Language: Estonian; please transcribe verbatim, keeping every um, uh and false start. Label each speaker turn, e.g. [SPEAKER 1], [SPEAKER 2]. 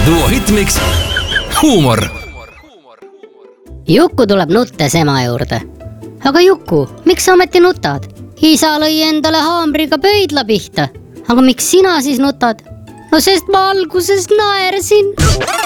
[SPEAKER 1] Duo Hitmix huumor.
[SPEAKER 2] Juku tuleb nuttes ema juurde. Aga Juku, miks sa ometi nutad? Isa lõi endale haamriga pöidla pihta. Aga miks sina siis nutad? No sest ma alguses naersin.